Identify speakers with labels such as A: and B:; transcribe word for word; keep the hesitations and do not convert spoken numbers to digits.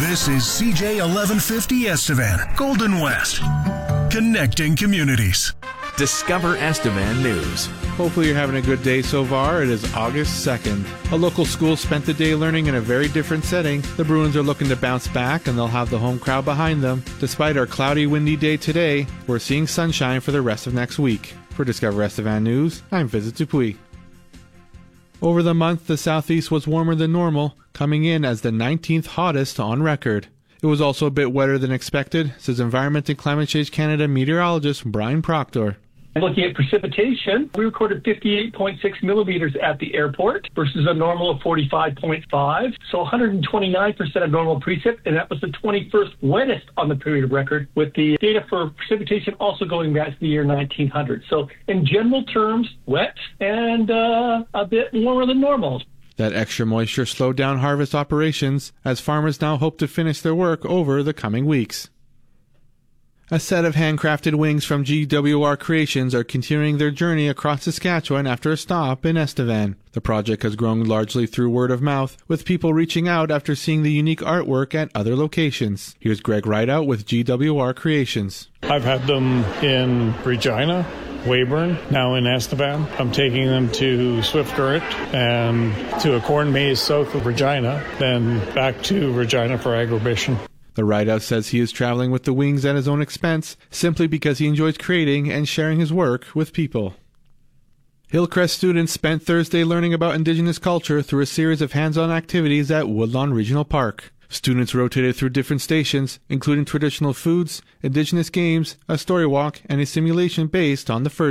A: This is C J eleven fifty Estevan, Golden West, connecting communities.
B: Discover Estevan News.
C: Hopefully you're having a good day so far. It is August second. A local school spent the day learning in a very different setting. The Bruins are looking to bounce back, and they'll have the home crowd behind them. Despite our cloudy, windy day today, we're seeing sunshine for the rest of next week. For Discover Estevan News, I'm Visit Dupuis. Over the month, the southeast was warmer than normal, coming in as the nineteenth hottest on record. It was also a bit wetter than expected, says Environment and Climate Change Canada meteorologist Brian Proctor.
D: Looking at precipitation, we recorded fifty-eight point six millimeters at the airport versus a normal of forty-five point five. So one hundred twenty-nine percent of normal precip, and that was the twenty-first wettest on the period record, with the data for precipitation also going back to the year nineteen hundred. So in general terms, wet and uh, a bit warmer than normal.
C: That extra moisture slowed down harvest operations, as farmers now hope to finish their work over the coming weeks. A set of handcrafted wings from G W R Creations are continuing their journey across Saskatchewan after a stop in Estevan. The project has grown largely through word of mouth, with people reaching out after seeing the unique artwork at other locations. Here's Greg Rideout with G W R Creations.
E: I've had them in Regina, Weyburn, now in Estevan. I'm taking them to Swift Current and to a corn maze south of Regina, then back to Regina for Agribition.
C: The Rideout says he is traveling with the wings at his own expense, simply because he enjoys creating and sharing his work with people. Hillcrest students spent Thursday learning about Indigenous culture through a series of hands-on activities at Woodlawn Regional Park. Students rotated through different stations, including traditional foods, Indigenous games, a story walk, and a simulation based on the fur